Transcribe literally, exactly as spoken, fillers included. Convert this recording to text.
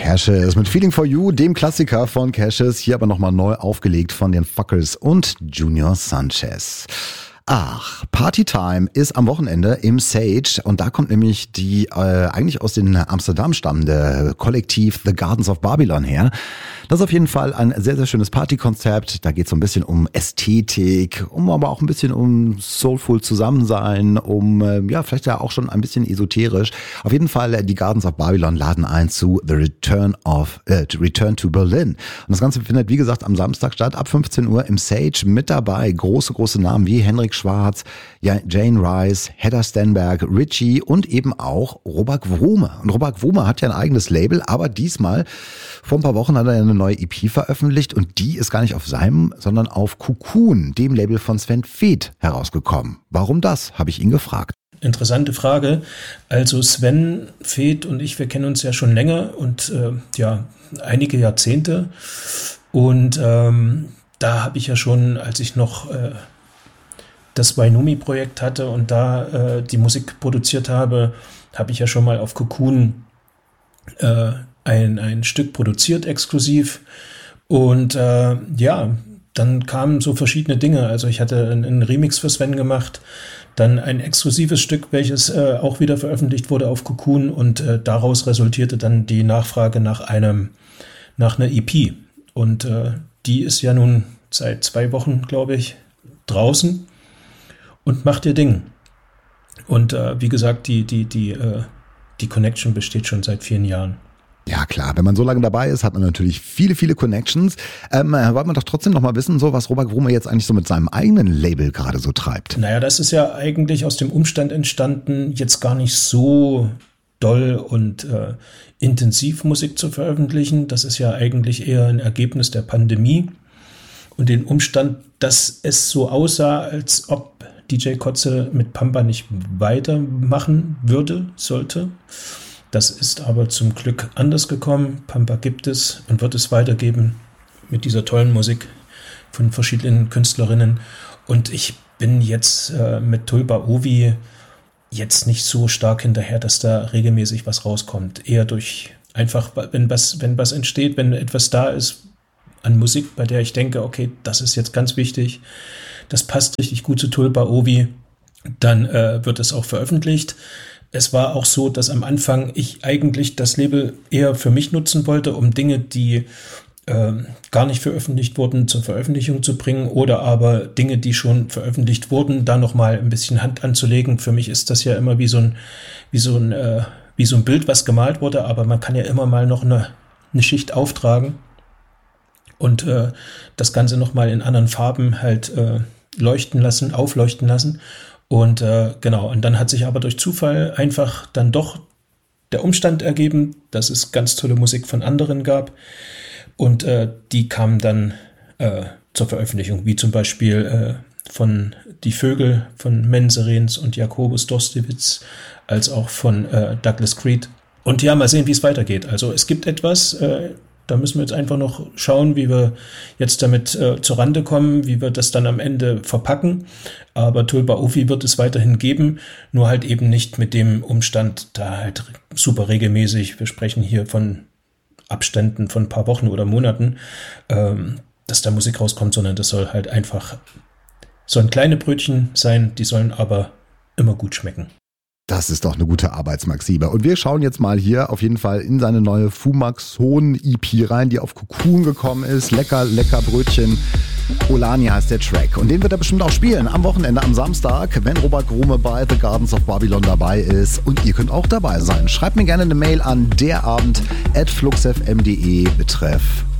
Cassius mit Feeling for You, dem Klassiker von Cassius, hier aber nochmal neu aufgelegt von den Fuckers und Junior Sanchez. Ach, Partytime ist am Wochenende im Sage und da kommt nämlich die äh, eigentlich aus den Amsterdam stammende Kollektiv The Gardens of Babylon her. Das ist auf jeden Fall ein sehr, sehr schönes Partykonzept. Da geht es so ein bisschen um Ästhetik, um aber auch ein bisschen um Soulful Zusammensein, um äh, ja vielleicht ja auch schon ein bisschen esoterisch. Auf jeden Fall, äh, die Gardens of Babylon laden ein zu The Return of äh, Return to Berlin. Und das Ganze findet, wie gesagt, am Samstag statt, ab fünfzehn Uhr im Sage. Mit dabei große, große Namen wie Henrik Schwarz, Jane Rice, Hedda Stenberg, Richie und eben auch Robert Wrome. Und Robert Wrome hat ja ein eigenes Label, aber diesmal, vor ein paar Wochen hat er eine neue E P veröffentlicht und die ist gar nicht auf seinem, sondern auf Cocoon, dem Label von Sven Väth, herausgekommen. Warum das, habe ich ihn gefragt. Interessante Frage. Also Sven Väth und ich, wir kennen uns ja schon länger und äh, ja, einige Jahrzehnte. Und ähm, da habe ich ja schon, als ich noch äh, das Wainumi-Projekt hatte und da äh, die Musik produziert habe, habe ich ja schon mal auf Cocoon äh, ein, ein Stück produziert, exklusiv. Und äh, ja, dann kamen so verschiedene Dinge. Also ich hatte einen, einen Remix für Sven gemacht, dann ein exklusives Stück, welches äh, auch wieder veröffentlicht wurde auf Cocoon und äh, daraus resultierte dann die Nachfrage nach einem, nach einer E P. Und äh, die ist ja nun seit zwei Wochen, glaube ich, draußen und macht ihr Ding. Und äh, wie gesagt, die, die, die, äh, die Connection besteht schon seit vielen Jahren. Ja klar, wenn man so lange dabei ist, hat man natürlich viele, viele Connections. Ähm, wollte man doch trotzdem noch mal wissen, so was Robert Wrome jetzt eigentlich so mit seinem eigenen Label gerade so treibt. Naja, das ist ja eigentlich aus dem Umstand entstanden, jetzt gar nicht so doll und äh, intensiv Musik zu veröffentlichen. Das ist ja eigentlich eher ein Ergebnis der Pandemie und den Umstand, dass es so aussah, als ob D J Koze mit Pampa nicht weitermachen würde, sollte. Das ist aber zum Glück anders gekommen. Pampa gibt es und wird es weitergeben mit dieser tollen Musik von verschiedenen Künstlerinnen. Und ich bin jetzt äh, mit Tulpa Ovi jetzt nicht so stark hinterher, dass da regelmäßig was rauskommt. Eher durch einfach, wenn was, wenn was entsteht, wenn etwas da ist an Musik, bei der ich denke, okay, das ist jetzt ganz wichtig, das passt richtig gut zu Tulpa Ovi, dann äh, wird es auch veröffentlicht. Es war auch so, dass am Anfang ich eigentlich das Label eher für mich nutzen wollte, um Dinge, die äh, gar nicht veröffentlicht wurden, zur Veröffentlichung zu bringen oder aber Dinge, die schon veröffentlicht wurden, da nochmal ein bisschen Hand anzulegen. Für mich ist das ja immer wie so ein, wie so ein, äh, wie so ein Bild, was gemalt wurde, aber man kann ja immer mal noch eine, eine Schicht auftragen und äh, das Ganze nochmal in anderen Farben halt äh, leuchten lassen, aufleuchten lassen. Und äh, genau, und dann hat sich aber durch Zufall einfach dann doch der Umstand ergeben, dass es ganz tolle Musik von anderen gab. Und äh, die kamen dann äh, zur Veröffentlichung, wie zum Beispiel äh, von Die Vögel von Menserens und Jakobus Dostewitz, als auch von äh, Douglas Creed. Und ja, mal sehen, wie es weitergeht. Also es gibt etwas, äh, da müssen wir jetzt einfach noch schauen, wie wir jetzt damit äh, zur Rande kommen, wie wir das dann am Ende verpacken. Aber Tulpa Ovi wird es weiterhin geben, nur halt eben nicht mit dem Umstand, da halt super regelmäßig, wir sprechen hier von Abständen von ein paar Wochen oder Monaten, ähm, dass da Musik rauskommt, sondern das soll halt einfach, sollen kleine Brötchen sein, die sollen aber immer gut schmecken. Das ist doch eine gute Arbeitsmaxime. Und wir schauen jetzt mal hier auf jeden Fall in seine neue Fumaxon-E P rein, die auf Cocoon gekommen ist. Lecker, lecker Brötchen. Olani heißt der Track. Und den wird er bestimmt auch spielen am Wochenende, am Samstag, wenn Robert Wrome bei The Gardens of Babylon dabei ist. Und ihr könnt auch dabei sein. Schreibt mir gerne eine Mail an derabend at fluxfm punkt de betreff